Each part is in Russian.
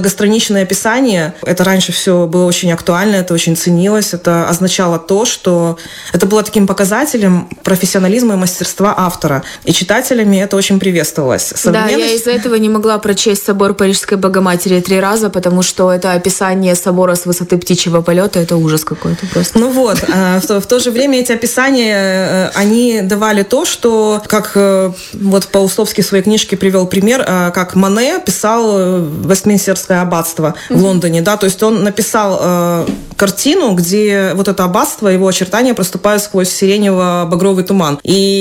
многостраничное описание. Это раньше все было очень актуально, это очень ценилось. Это означало то, что это было таким показателем профессионализма и мастерства автора. И читателями это очень приветствовалось. Да, я из-за этого не могла прочесть собор Парижской Богоматери 3 раза, потому что это описание собора с высоты птичьего полета, это ужас какой-то просто. Ну вот, в то же время эти описания, они давали то, что, как вот Паустовский в своей книжке привел пример, как Мане писал Вестминстерское аббатство в Лондоне, да, то есть он написал картину, где вот это аббатство, его очертания проступают сквозь сиренево-багровый туман.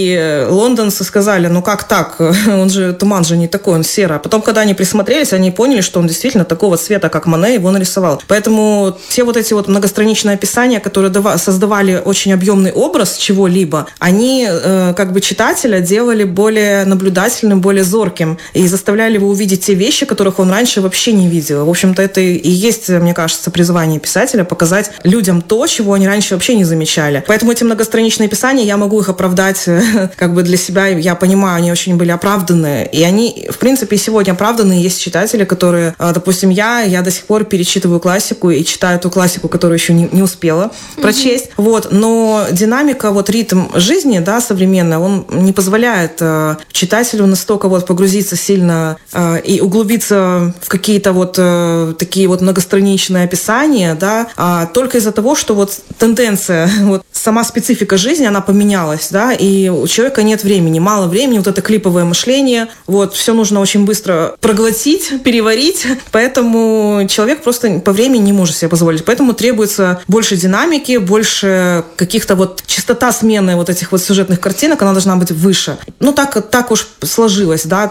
И лондонцы сказали, ну как так? Он же, туман же не такой, он серый. А потом, когда они присмотрелись, они поняли, что он действительно такого цвета, как Мане его нарисовал. Поэтому все вот эти вот многостраничные описания, которые создавали очень объемный образ чего-либо, они как бы читателя делали более наблюдательным, более зорким и заставляли его увидеть те вещи, которых он раньше вообще не видел. В общем-то, это и есть, мне кажется, призвание писателя показать людям то, чего они раньше вообще не замечали. Поэтому эти многостраничные описания, я могу их оправдать как бы для себя. Я понимаю, они очень были оправданы. И они, в принципе, и сегодня оправданы. Есть читатели, которые, допустим, я до сих пор перечитываю классику и читаю ту классику, которую еще не успела прочесть. Вот. Но динамика, вот ритм жизни, да, современный, он не позволяет читателю настолько вот погрузиться сильно и углубиться в какие-то вот такие вот многостраничные описания, да, только из-за того, что вот тенденция, вот сама специфика жизни, она поменялась, да, и у человека нет времени, мало времени, вот это клиповое мышление, вот, все нужно очень быстро проглотить, переварить, поэтому человек просто по времени не может себе позволить, поэтому требуется больше динамики, больше каких-то вот частота смены вот этих вот сюжетных картинок, она должна быть выше. Ну, так уж сложилось, да,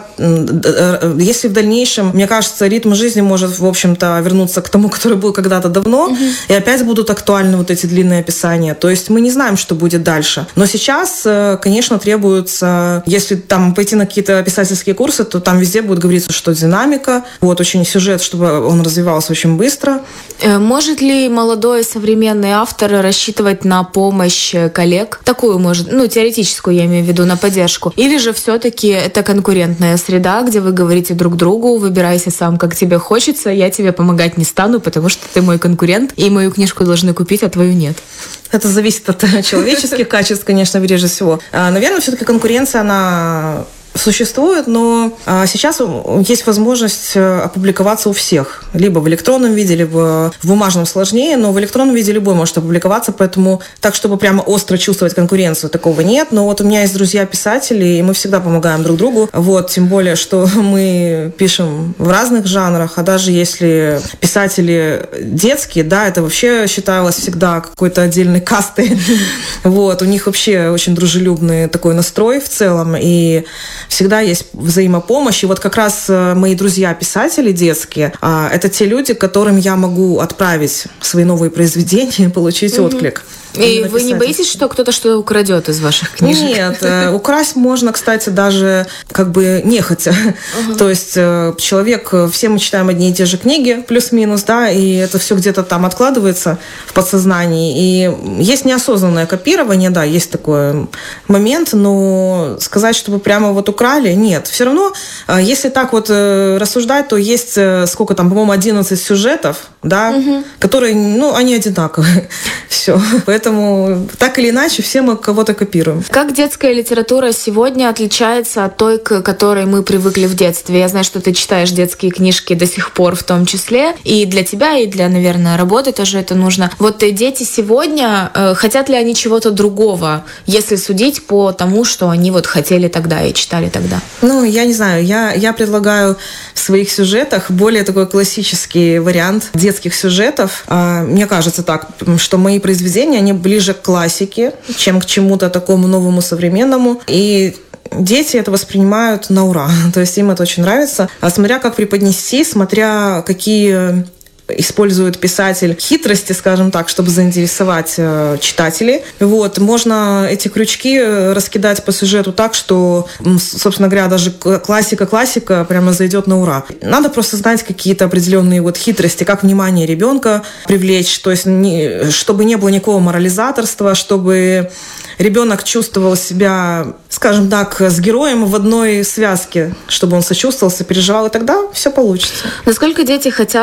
если в дальнейшем, мне кажется, ритм жизни может, в общем-то, вернуться к тому, который был когда-то давно, и опять будут актуальны вот эти длинные описания. То есть мы не знаем, что будет дальше. Но сейчас, конечно, требуется, если там пойти на какие-то писательские курсы, то там везде будет говориться, что динамика, вот очень сюжет, чтобы он развивался очень быстро. Может ли молодой современный автор рассчитывать на помощь коллег? Такую, может, теоретическую, я имею в виду, на поддержку. Или же все-таки это конкурентная среда, где вы говорите друг другу, выбирайся сам, как тебе хочется, я тебе помогать не стану, потому что ты мой конкурент, и мою книжку должны купить, а твою нет. Это зависит от человеческих качеств, конечно, прежде всего. Наверное, все-таки конкуренция, она существует, но сейчас есть возможность опубликоваться у всех. Либо в электронном виде, либо в бумажном сложнее, но в электронном виде любой может опубликоваться, поэтому так, чтобы прямо остро чувствовать конкуренцию, такого нет. Но вот у меня есть друзья-писатели, и мы всегда помогаем друг другу. Вот, тем более, что мы пишем в разных жанрах, а даже если писатели детские, да, это вообще считалось всегда какой-то отдельной кастой. Вот, у них вообще очень дружелюбный такой настрой в целом, и всегда есть взаимопомощь. И вот как раз мои друзья-писатели детские, это те люди, которым я могу отправить свои новые произведения и получить отклик. И вы не боитесь, что кто-то что-то украдет из ваших книжек? Нет, украсть можно, кстати, даже как бы нехотя. То есть человек, все мы читаем одни и те же книги, плюс-минус, да, и это все где-то там откладывается в подсознании. И есть неосознанное копирование, да, есть такой момент, но сказать, чтобы прямо вот украли, нет. Все равно, если так вот рассуждать, то есть сколько там, по-моему, 11 сюжетов, да, которые, они одинаковые. Все. Поэтому так или иначе все мы кого-то копируем. Как детская литература сегодня отличается от той, к которой мы привыкли в детстве? Я знаю, что ты читаешь детские книжки до сих пор в том числе. И для тебя, и для, наверное, работы тоже это нужно. Вот дети сегодня, хотят ли они чего-то другого, если судить по тому, что они вот хотели тогда и читали тогда? Я не знаю. Я предлагаю в своих сюжетах более такой классический вариант детских сюжетов. Мне кажется так, что мои произведения, они ближе к классике, чем к чему-то такому новому, современному. И дети это воспринимают на ура. То есть им это очень нравится. Смотря как преподнести, смотря какие использует писатель хитрости, скажем так, чтобы заинтересовать читателей. Вот. Можно эти крючки раскидать по сюжету так, что, собственно говоря, даже классика прямо зайдет на ура. Надо просто знать какие-то определенные вот хитрости, как внимание ребенка привлечь, то есть чтобы не было никакого морализаторства, чтобы ребенок чувствовал себя, скажем так, с героем в одной связке, чтобы он сочувствовал, сопереживал, и тогда все получится. Насколько дети хотят